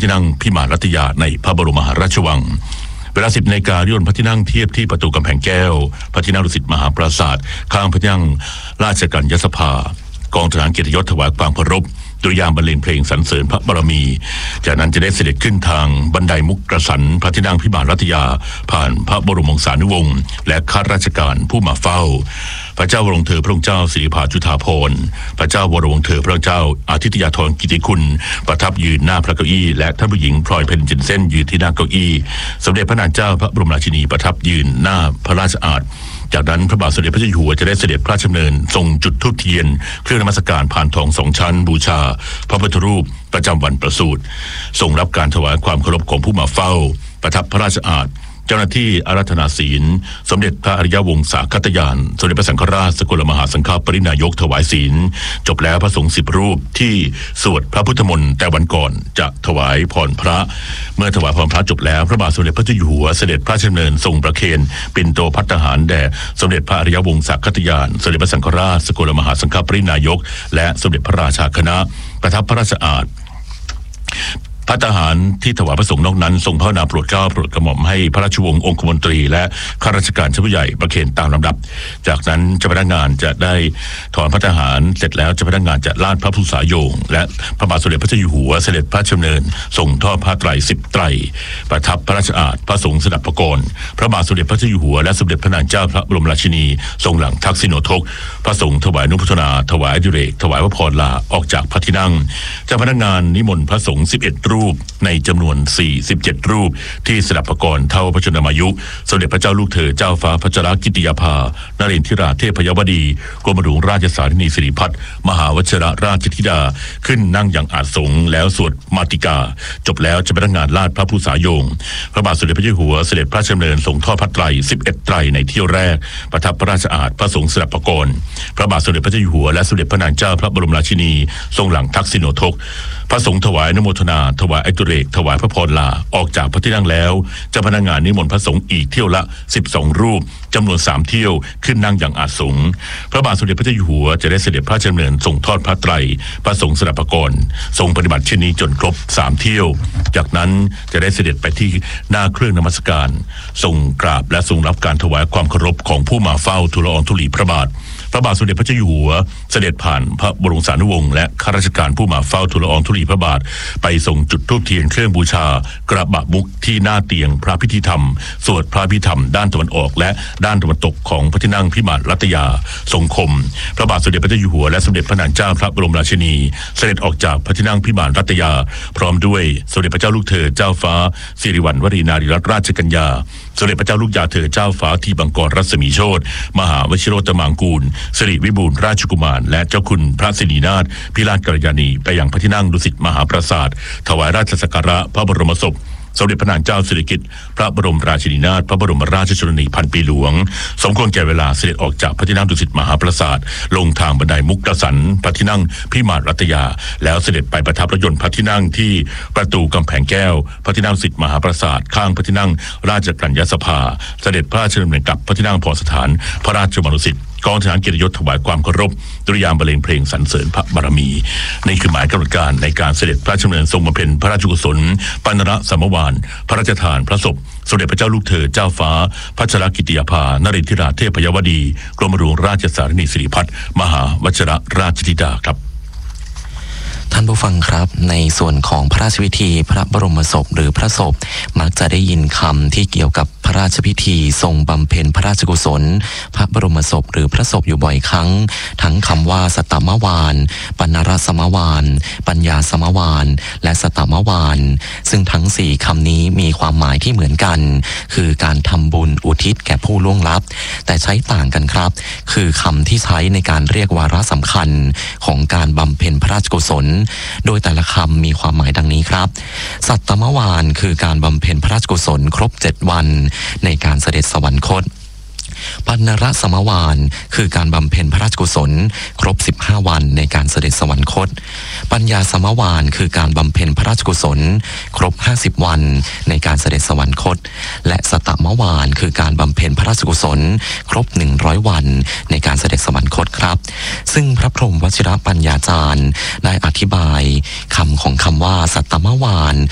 ที่นั่งพิมานรัตยาในพระบรมมหาราชวังเวลา 10 นาฬิกาเรือนพระที่นั่งเทียบที่ประตูกำแพงแก้วพระที่นั่งดุสิตมหาปราสาทข้างพระที่นั่งราชกัญญสภากองทหารเกียรติยศถวายความเคารพดุริยางค์บรรเลงเพลงสรรเสริญพระบารมีจากนั้นจะได้เสด็จขึ้นทางบันไดมุกกสันพระที่นั่งพิมานรัตยาผ่านพระบรมวงศานุวงศ์และข้าราชการผู้มาเฝ้าพระเจ้าวรวงเธอพระองค์เจ้าสิริภาจุฑาภรณ์พระเจ้าวรวงเธอพระองค์เจ้าอาทิตยาธรกิติคุณประทับยืนหน้าพระเก้าอี้และท่านผู้หญิงพลอยเพญจินเส้นยืนที่หน้าเก้าอี้สมเด็จพระนางเจ้าพระบรมราชินีประทับยืนหน้าพระราชอาณาจากนั้นพระบาทสมเด็จพระเจ้าอยู่หัวจะได้เสด็จพระราชดำเนินทรงจุดธูปเทียนเครื่องนมัสการผ่านทอง2 ชั้นบูชาพระพุทธรูปประจำวันประสูติทรงรับการถวายความเคารพของผู้มาเฝ้าประทับพระราชอาณาเจ้าหน้าที่อาราธนาศีลสมเด็จพระอริยวงศาคตยานสมเด็จพระสังฆราชสกลมหาสังฆปรินายกถวายศีลจบแล้วพระสงฆ์10 รูปที่สวดพระพุทธมนต์แต่วันก่อนจะถวายพรพระเมื่อถวายพรพระจบแล้วพระบาทสมเด็จพระเจ้าอยู่หัวเสด็จพระราชดำเนินทรงประเคนปิ่นโตภัตตาหารแด่สมเด็จพระอริยวงศาคตยานสมเด็จพระสังฆราชสกลมหาสังฆปรินายกและสมเด็จพระราชาคณะประทับพระราชอาณาพระทหารที่ถวายพระสงฆ์นอกนั้นทรงพระนามโปรดเกล้าโปรดกระหม่อมให้พระราชวงศ์องคมนตรีและข้าราชการชั้นผู้ใหญ่ประเคนตามลำดับจากนั้นเจ้าพนักงานจะได้ถอนพระทหารเสร็จแล้วเจ้าพนักงานจะลาดพระพุทธสายโยงและพระบาทสมเด็จพระเจ้าอยู่หัวเสด็จพระราชดำเนินส่งทอดผ้าไตร10 ไตรประทับพระราชอาณาพระสงฆ์สดับประกรณ์พระบาทสมเด็จพระเจ้าอยู่หัวและสมเด็จพระนางเจ้าพระบรมราชินีทรงหลังทักษิโนทกพระสงฆ์ถวายอนุโมทนาถวายอดิเรกถวายพระพรลาออกจากพระที่นั่งเจ้าพนักงานนิมนต์พระสงฆ์11 รูปในจำนวน47 รูปที่สดับประกรณ์เท่าพระชนมายุสมเด็จพระเจ้าลูกเธอเจ้าฟ้าพัชรกิติยาภานเรนทิราเทพยวดีกรมหลวงราชสารินีสิริพัฒน์มหาวชิรราชธิดาขึ้นนั่งอย่างอาสงแล้วสวดมาติกาจบแล้วเจ้าพนักงานลาดพระพุทธสายโยงพระบาทสมเด็จพระเจ้าอยู่หัวเสด็จพระราชดำเนินส่งทอดผ้าไตร11 ไตรในเที่ยวแรกประทับพระราชอาณาพระสงฆ์สดับประกรณ์พระบาทสมเด็จพระเจ้าอยู่หัวและสมเด็จพระนางเจ้าพระบรมราชินีทรงหลังทักษิโนทกพระสงฆ์ถวายอนุโมทนาถวายอดิเรกถวายพระพรลาออกจากพระที่นั่งแล้วเจ้าพนักงานนิมนต์พระสงฆ์อีกเที่ยวละ12 รูปจำนวน3 เที่ยวขึ้นนั่งอย่างอาสงพระบาทสมเด็จพระเจ้าอยู่หัวจะได้เสด็จพระราชดำเนินส่งทอดพระไตรพระสงฆ์สดับประกรณ์ทรงปฏิบัติเช่นนี้จนครบ3 เที่ยวจากนั้นจะได้เสด็จไปที่หน้าเครื่องนมัสการทรงกราบและทรงรับการถวายความเคารพของผู้มาเฝ้าทูลละอองธุลีพระบาทพระบาทสมเด็จพระเจ้าอยู่หัวเสด็จผ่านพระบรมสานุวงศ์และข้าราชการผู้มาเฝ้าทูลละอองธุลีพระบาทไปส่งจุดธูปเทียนเครื่องบูชากระบะมุกที่หน้าเตียงพระพิธีธรรมสวดพระพิธรรมด้านตะวันออกและด้านตะวันตกของพระที่นั่งพิมานรัตยาทรงคมพระบาทสมเด็จพระเจ้าอยู่หัวและสมเด็จพระนางเจ้าพระบรมราชินีเสด็จออกจากพระที่นั่งพิมานรัตยาพร้อมด้วยสมเด็จพระเจ้าลูกเธอเจ้าฟ้าสิริวัณวรีนารีรัตนราชกัญญาสมเด็จพระเจ้าลูกยาเธอเจ้าฟ้าทีบังกรรัศมีโชติมหาวชิโรตมังกูลสิริวิบูลย์ราชกุมารและเจ้าคุณพระสิรินาถพิราชกัลยาณีไปยังพระที่นั่งดุสิตมหาปราสาทถวายราชสักการะพระบรมศพสมเด็จพระนางเจ้าสิริกิติ์พระบรมราชินีนาถพระบรมราชชนนีพันปีหลวงสมควรแก่เวลาเสด็จออกจากพระที่นั่งดุสิตมหาปราสาทลงทางบันไดมุกดาสันพระที่นั่งพิมานรัตยาแล้วเสด็จไปประทับรถยนต์พระที่นั่งที่ประตูกำแพงแก้วพระที่นั่งดุสิตมหาปราสาทข้างพระที่นั่งราชกัญญสภาเสด็จพระราชดำเนินกลับพระที่นั่งพรสถานพระราชวังดุสิตกองทหารเกียรติยศถวายความเคารพดุริยางค์บรรเลงเพลงสรรเสริญพระบารมีนี่คือหมายกำหนดการในการเสด็จพระราชดำเนินทรงบำเพ็ญพระราชกุศลปานระสัมมวานพระราชทานพระศพสมเด็จพระเจ้าลูกเธอเจ้าฟ้าพัชรกิติยาภานเรนทิราเทพยวดีกรมหลวงราชสารินีสิริพัฒน์มหาวชิรราชธิดาครับท่านผู้ฟังครับในส่วนของพระราชพิธีพระบรมศพหรือพระศพมักจะได้ยินคำที่เกี่ยวกับพระราชพิธีทรงบำเพ็ญพระราชกุศลพระบรมศพหรือพระศพอยู่บ่อยครั้งทั้งคำว่าสตมวานปัณรสมวานปัญญาสมวานและสตมวานซึ่งทั้ง4คำนี้มีความหมายที่เหมือนกันคือการทำบุญอุทิศแก่ผู้ล่วงลับแต่ใช้ต่างกันครับคือคำที่ใช้ในการเรียกวาระสำคัญของการบำเพ็ญพระราชกุศลโดยแต่ละคำมีความหมายดังนี้ครับสัตตมวานคือการบำเพ็ญพระราชกุศลครบ7 วันในการเสด็จสวรรคต ปัณณรสมวานคือการบำเพ็ญพระราชกุศลครบ15วันในการเสด็จสวรรคตปัญญาสมวานคือการบำเพ็ญพระราชกุศลครบ50วันในการเสด็จสวรรคตและสตมวานคือการบำเพ็ญพระราชกุศลครบ100วันในการเสด็จสวรรคตครับซึ่งพระพรหมวชิรปัญญาจารย์ได้อธิบายคำของคำว่าสัตตมวาน